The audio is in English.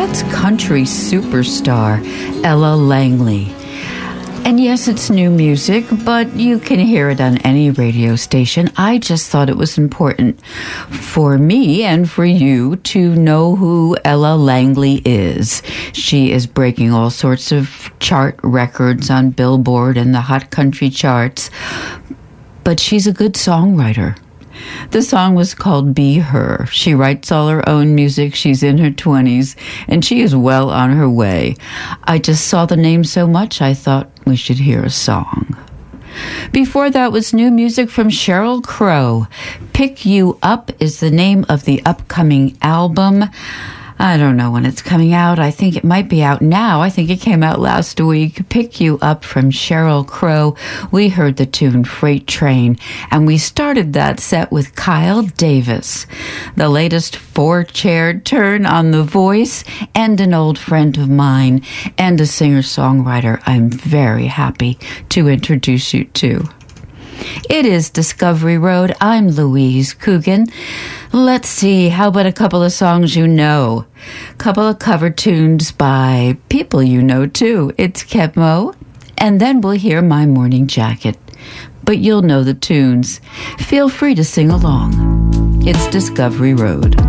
That's country superstar Ella Langley. And yes, it's new music, but you can hear it on any radio station. I just thought it was important for me and for you to know who Ella Langley is. She is breaking all sorts of chart records on Billboard and the hot country charts, but she's a good songwriter. The song was called Be Her. She writes all her own music. She's in her 20s, and she is well on her way. I just saw the name so much, I thought we should hear a song. Before that was new music from Sheryl Crow. Pick You Up is the name of the upcoming album. I don't know when it's coming out. I think it might be out now. I think it came out last week. Pick You Up from Sheryl Crow. We heard the tune Freight Train, and we started that set with Kyle Davis, the latest four-chaired turn on The Voice, and an old friend of mine, and a singer-songwriter I'm very happy to introduce you to. It is Discovery Road. I'm Louise Coogan. Let's see, how about a couple of songs you know? Couple of cover tunes by people you know too. It's Kebmo, and then we'll hear My Morning Jacket. But you'll know the tunes. Feel free to sing along. It's Discovery Road.